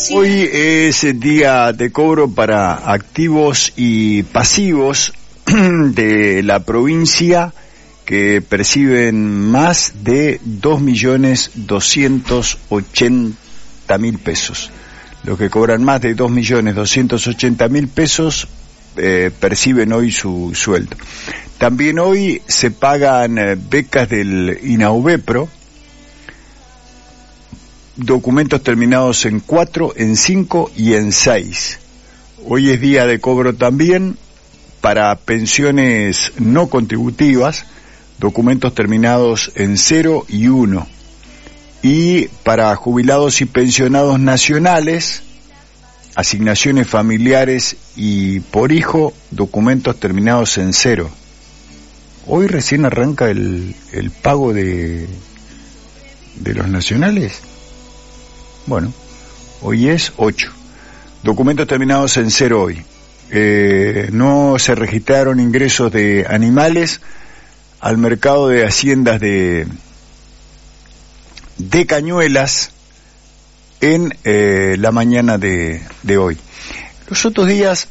Hoy es el día de cobro para activos y pasivos de la provincia que perciben más de 2.280.000 pesos. Los que cobran más de 2.280.000 pesos perciben hoy su sueldo. También hoy se pagan becas del INAUBEPRO, documentos terminados en 4, en 5 y en 6. Hoy es día de cobro también para pensiones no contributivas, documentos terminados en 0 y 1. Y para jubilados y pensionados nacionales, asignaciones familiares y por hijo, documentos terminados en 0. Hoy recién arranca el pago de los nacionales. Bueno, hoy es 8. Documentos terminados en 0 hoy. No se registraron ingresos de animales al mercado de haciendas de Cañuelas en la mañana de hoy. Los otros días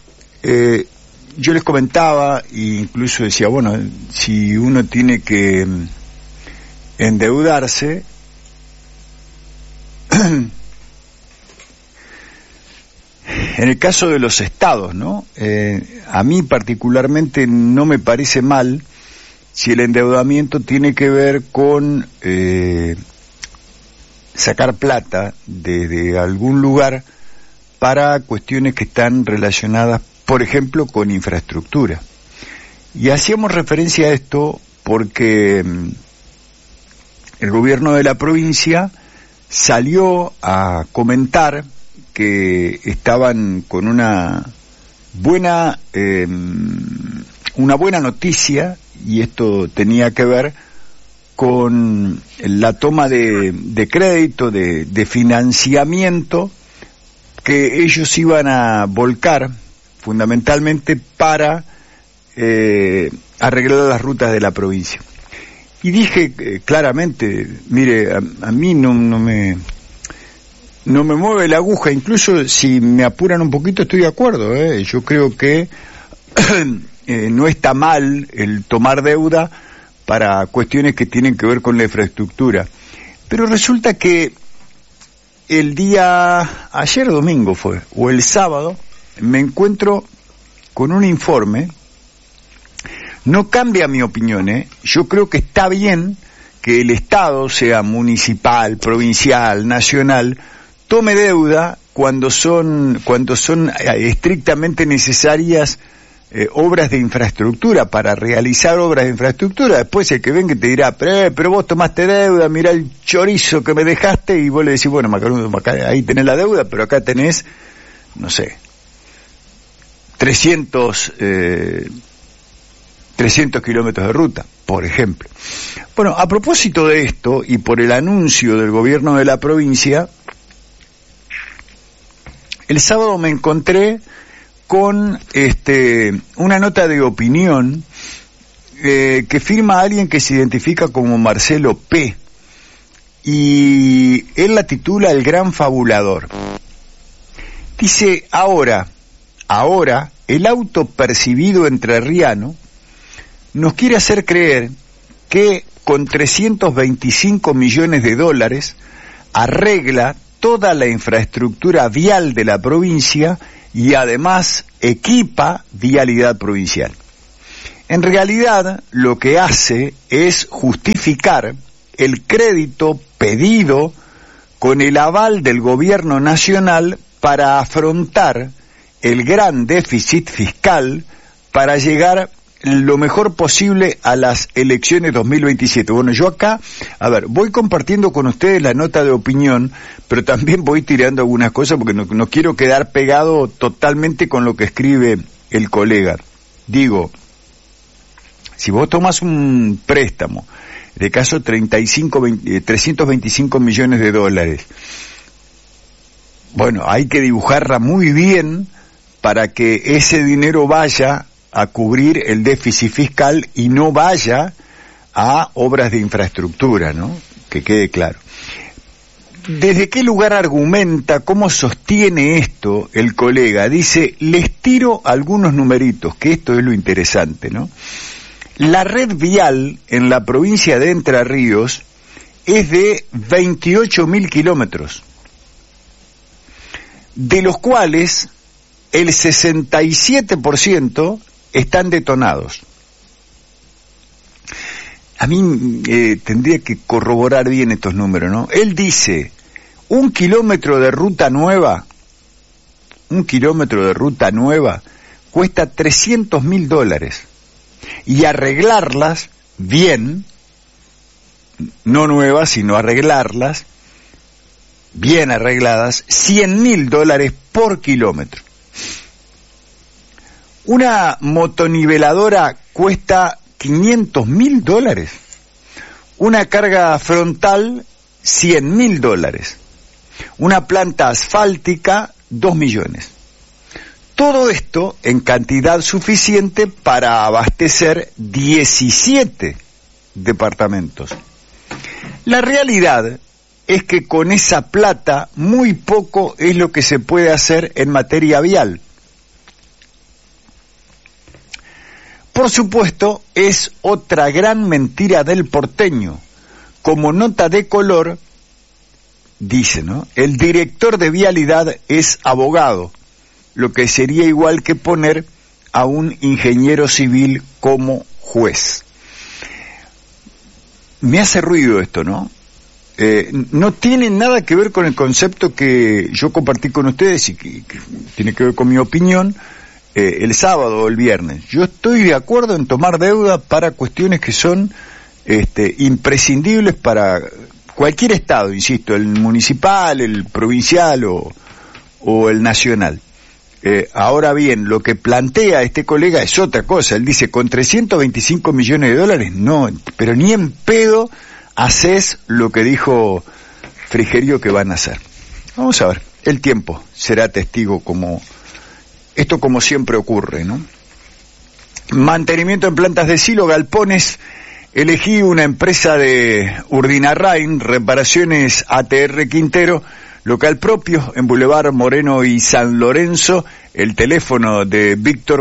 yo les comentaba e incluso decía, bueno, si uno tiene que endeudarse, en el caso de los estados, ¿no? A mí particularmente no me parece mal si el endeudamiento tiene que ver con sacar plata desde algún lugar para cuestiones que están relacionadas, por ejemplo, con infraestructura. Y hacíamos referencia a esto porque el gobierno de la provincia salió a comentar que estaban con una buena noticia, y esto tenía que ver con la toma de crédito, de financiamiento que ellos iban a volcar fundamentalmente para arreglar las rutas de la provincia. Y dije claramente, mire, a mí no me mueve la aguja, incluso si me apuran un poquito estoy de acuerdo, yo creo que no está mal el tomar deuda para cuestiones que tienen que ver con la infraestructura. Pero resulta que el día, ayer domingo fue, o el sábado, me encuentro con un informe. No cambia mi opinión, yo creo que está bien que el Estado, sea municipal, provincial, nacional, tome deuda cuando son estrictamente necesarias obras de infraestructura, para realizar obras de infraestructura. Después el que venga te dirá, pero vos tomaste deuda, mirá el chorizo que me dejaste, y vos le decís, bueno, Macanudo, ahí tenés la deuda, pero acá tenés, no sé, 300 kilómetros de ruta, por ejemplo. Bueno, a propósito de esto, y por el anuncio del gobierno de la provincia, el sábado me encontré con una nota de opinión que firma alguien que se identifica como Marcelo P. Y él la titula El Gran Fabulador. Dice, ahora, el auto percibido entrerriano nos quiere hacer creer que con 325 millones de dólares arregla toda la infraestructura vial de la provincia y además equipa vialidad provincial. En realidad, lo que hace es justificar el crédito pedido con el aval del gobierno nacional para afrontar el gran déficit fiscal para llegar lo mejor posible a las elecciones 2027. Bueno, yo acá, voy compartiendo con ustedes la nota de opinión, pero también voy tirando algunas cosas porque no quiero quedar pegado totalmente con lo que escribe el colega. Digo, si vos tomás un préstamo, de caso 325 millones de dólares, bueno, hay que dibujarla muy bien para que ese dinero vaya a cubrir el déficit fiscal y no vaya a obras de infraestructura, ¿no? Que quede claro. ¿Desde qué lugar argumenta, cómo sostiene esto el colega? Dice, les tiro algunos numeritos, que esto es lo interesante, ¿no? La red vial en la provincia de Entre Ríos es de 28.000 kilómetros, de los cuales el 67% están detonados. A mí tendría que corroborar bien estos números, ¿no? Él dice, 1 kilómetro de ruta nueva cuesta $300.000 y arreglarlas bien, no nuevas, sino arreglarlas, bien arregladas, $100.000 por kilómetro. Una motoniveladora cuesta $500.000. Una carga frontal, $100.000. Una planta asfáltica, 2 millones. Todo esto en cantidad suficiente para abastecer 17 departamentos. La realidad es que con esa plata muy poco es lo que se puede hacer en materia vial. Por supuesto, es otra gran mentira del porteño. Como nota de color, dice, ¿no? El director de vialidad es abogado, lo que sería igual que poner a un ingeniero civil como juez. Me hace ruido esto, ¿no? No tiene nada que ver con el concepto que yo compartí con ustedes y que tiene que ver con mi opinión el sábado o el viernes. Yo estoy de acuerdo en tomar deuda para cuestiones que son imprescindibles para cualquier estado, insisto, el municipal, el provincial o el nacional. Ahora bien, lo que plantea este colega es otra cosa. Él dice, con $325 millones, no, pero ni en pedo haces lo que dijo Frigerio que van a hacer. Vamos a ver, el tiempo será testigo como siempre ocurre, ¿no? Mantenimiento en plantas de silo, galpones. Elegí una empresa de Urdinarrain, reparaciones ATR Quintero, local propio en Boulevard Moreno y San Lorenzo. El teléfono de Víctor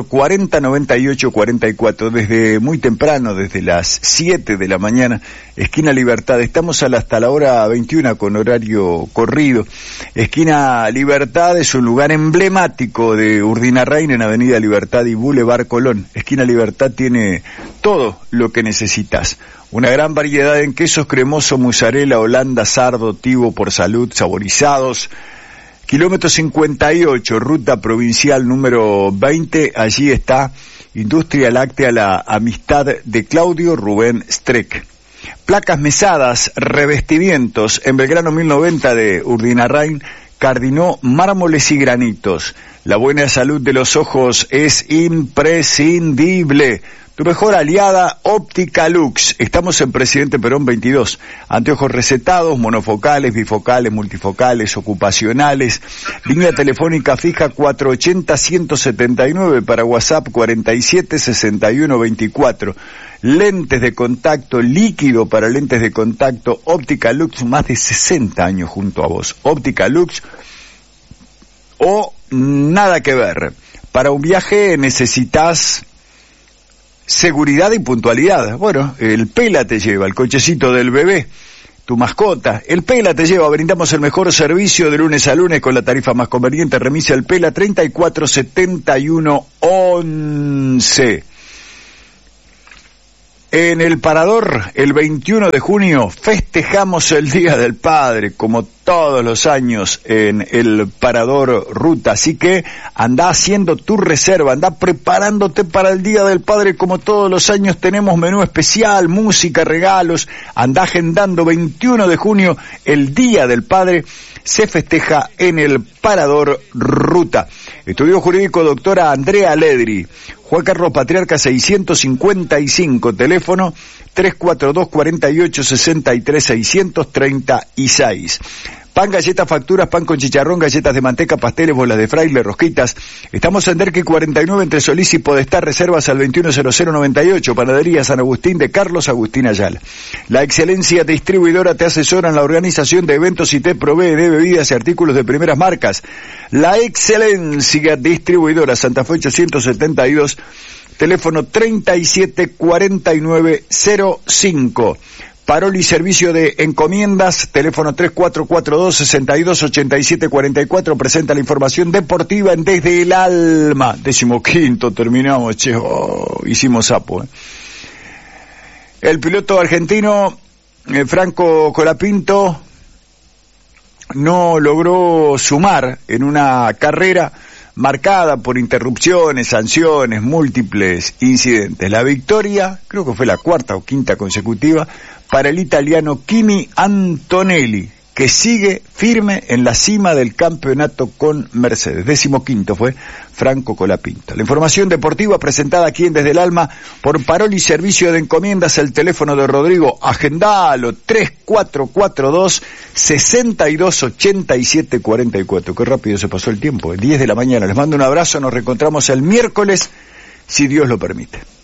409844, desde muy temprano, desde las 7 de la mañana, esquina Libertad. Estamos hasta la hora 21 con horario corrido. Esquina Libertad es un lugar emblemático de Urdinarrain en Avenida Libertad y Boulevard Colón. Esquina Libertad tiene todo lo que necesitas. Una gran variedad en quesos cremoso, mozzarella, holanda, sardo, tivo, por salud, saborizados. Kilómetro 58, ruta provincial número 20, allí está Industria Láctea La Amistad de Claudio Rubén Streck. Placas mesadas, revestimientos, en Belgrano 1090 de Urdinarrain, Cardinó, mármoles y granitos. La buena salud de los ojos es imprescindible. Tu mejor aliada, Óptica Lux. Estamos en Presidente Perón 22. Anteojos recetados, monofocales, bifocales, multifocales, ocupacionales. Línea telefónica fija 480-179 para WhatsApp 47-61-24. Lentes de contacto, líquido para lentes de contacto. Óptica Lux, más de 60 años junto a vos. Óptica Lux o nada que ver. Para un viaje necesitas seguridad y puntualidad. Bueno, el Pela te lleva, el cochecito del bebé, tu mascota. El Pela te lleva, brindamos el mejor servicio de lunes a lunes con la tarifa más conveniente. Remisa el Pela 347111. En el Parador, el 21 de junio, festejamos el Día del Padre, como todos los años en el Parador Ruta. Así que andá haciendo tu reserva, andá preparándote para el Día del Padre, como todos los años tenemos menú especial, música, regalos. Andá agendando 21 de junio, el Día del Padre, se festeja en el Parador Ruta. Estudio Jurídico doctora Andrea Ledri, Juan Carlos Patriarca 655, teléfono 342-4863-636. Pan, galletas, facturas, pan con chicharrón, galletas de manteca, pasteles, bolas de fraile, rosquitas. Estamos en Derqui 49 entre Solís y Podestá. Reservas al 210098. Panadería San Agustín de Carlos Agustín Ayala. La Excelencia Distribuidora te asesora en la organización de eventos y te provee de bebidas y artículos de primeras marcas. La Excelencia Distribuidora, Santa Fe 872, teléfono 374905. Paroli Servicio de Encomiendas, teléfono 3442-628744, presenta la información deportiva en Desde el Alma. 15º terminamos, hicimos sapo. El piloto argentino, Franco Colapinto, no logró sumar en una carrera marcada por interrupciones, sanciones, múltiples incidentes. La victoria, creo que fue la cuarta o quinta consecutiva, para el italiano Kimi Antonelli, que sigue firme en la cima del campeonato con Mercedes. 15º fue Franco Colapinto. La información deportiva presentada aquí en Desde el Alma por Paroli Servicio de Encomiendas. El teléfono de Rodrigo, agendalo, 3442-628744. Qué rápido se pasó el tiempo, 10 de la mañana. Les mando un abrazo, nos reencontramos el miércoles, si Dios lo permite.